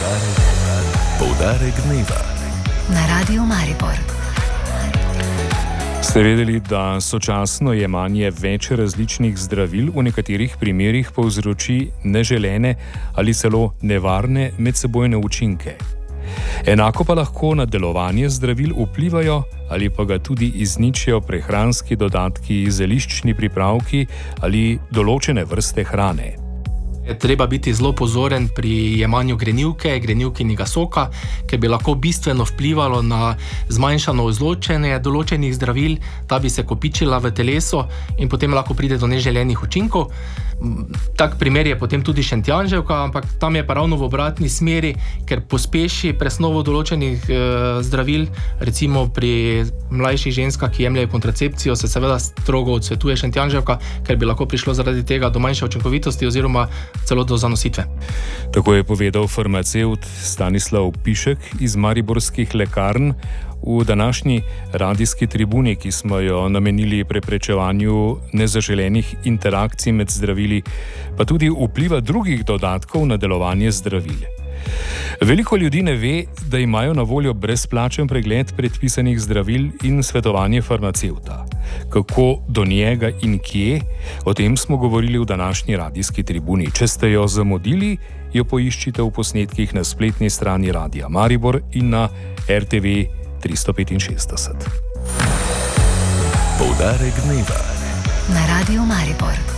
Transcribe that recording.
Poudarek dneva na Radiu Maribor. Ste vedeli, da sočasno jemanje več različnih zdravil v nekaterih primerih povzroči neželene ali celo nevarne medsebojne učinke? Enako pa lahko na delovanje zdravil vplivajo ali pa ga tudi izničijo prehranski dodatki, zeliščni pripravki ali določene vrste hrane. Je treba biti zelo pozoren pri jemanju grenivkinega soka, ker bi lahko bistveno vplivalo na zmanjšano izločanje določenih zdravil, ta bi se kopičila v telesu in potem lahko pride do neželenih učinkov. Tak primer je potem tudi šentjanževka, ampak tam je pa ravno v obratni smeri, ker pospeši presnovo določenih zdravil. Recimo pri mlajših ženskah, ki jemljejo kontracepcijo, se seveda strogo odsvetuje šentjanževka, ker bi lahko prišlo zaradi tega do manjše učinkovitosti oziroma celo do zanositve. Tako je povedal farmacevt Stanislav Pišek iz mariborskih lekarn v današnji radijski tribuni, ki smo jo namenili preprečevanju nezaželenih interakcij med zdravili, pa tudi vpliva drugih dodatkov na delovanje zdravil. Veliko ljudi ne ve, da imajo na voljo brezplačen pregled predpisanih zdravil in svetovanje farmacevta. Kako do njega in kje? O tem smo govorili v današnji radijski tribuni. Če ste jo zamudili, jo poiščite v posnetkih na spletni strani Radia Maribor in na RTV 365. Poudarek dneva Na Radiu Maribor.